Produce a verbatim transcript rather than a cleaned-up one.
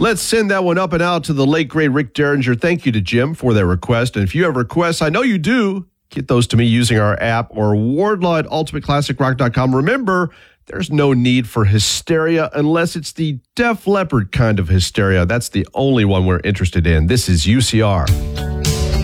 Let's send that one up and out to the late, great Rick Derringer. Thank you to Jim for their request. And if you have requests, I know you do, get those to me using our app or Wardlaw at ultimate classic rock dot com. Remember, there's no need for hysteria unless it's the Def Leppard kind of hysteria. That's the only one we're interested in. This is U C R.